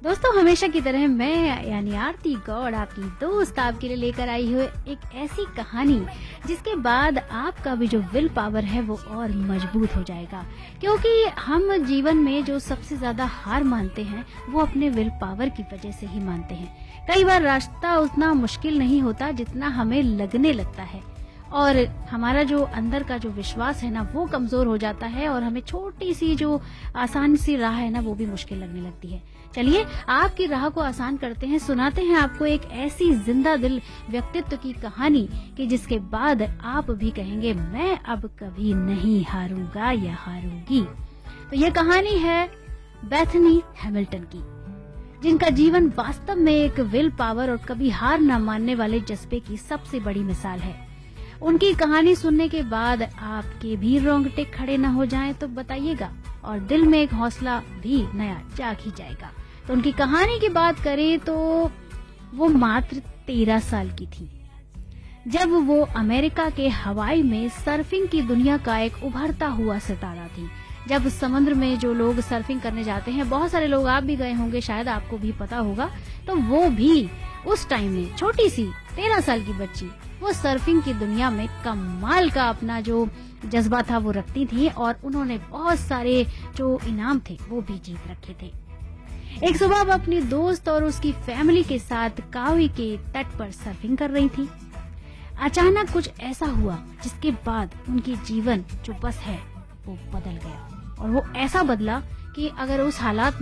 दोस्तों, हमेशा की तरह मैं यानी आरती गौड़ आपकी दोस्त आपके लिए लेकर आई हूँ एक ऐसी कहानी जिसके बाद आपका भी जो विल पावर है वो और मजबूत हो जाएगा। क्योंकि हम जीवन में जो सबसे ज्यादा हार मानते हैं वो अपने विल पावर की वजह से ही मानते हैं। कई बार रास्ता उतना मुश्किल नहीं होता जितना हमें लगने लगता है और हमारा जो अंदर का जो विश्वास है ना वो कमजोर हो जाता है और हमें छोटी सी जो आसान सी राह है ना वो भी मुश्किल लगने लगती है। चलिए आपकी राह को आसान करते हैं, सुनाते हैं आपको एक ऐसी जिंदा दिल व्यक्तित्व की कहानी कि जिसके बाद आप भी कहेंगे मैं अब कभी नहीं हारूंगा या हारूंगी। तो ये कहानी है बेथनी हैमिल्टन की, जिनका जीवन वास्तव में एक विल पावर और कभी हार न मानने वाले जज्बे की सबसे बड़ी मिसाल है। उनकी कहानी सुनने के बाद आपके भी रोंगटे खड़े न हो जाएं तो बताइएगा और दिल में एक हौसला भी नया जाग ही जाएगा। तो उनकी कहानी की बात करें तो वो मात्र 13 साल की थी जब वो अमेरिका के हवाई में सर्फिंग की दुनिया का एक उभरता हुआ सितारा थी। जब समुद्र में जो लोग सर्फिंग करने जाते हैं, बहुत सारे लोग आप भी गए होंगे, शायद आपको भी पता होगा, तो वो भी उस टाइम में छोटी सी 13 साल की बच्ची वो सर्फिंग की दुनिया में कमाल का अपना जो जज्बा था वो रखती थी और उन्होंने बहुत सारे जो इनाम थे वो भी जीत रखे थे। एक सुबह वो अपनी दोस्त और उसकी फैमिली के साथ कावी के तट पर सर्फिंग कर रही थी। अचानक कुछ ऐसा हुआ जिसके बाद उनकी जीवन जो बस है वो बदल गया और वो ऐसा बदला कि अगर उस हालात